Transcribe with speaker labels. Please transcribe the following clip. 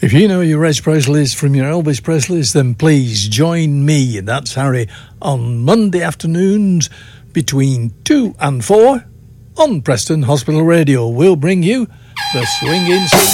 Speaker 1: If you know your Reg Presleys from your Elvis Presleys, then please join me, that's Harry, on Monday afternoons between 2 and 4 on Preston Hospital Radio. We'll bring you the swinging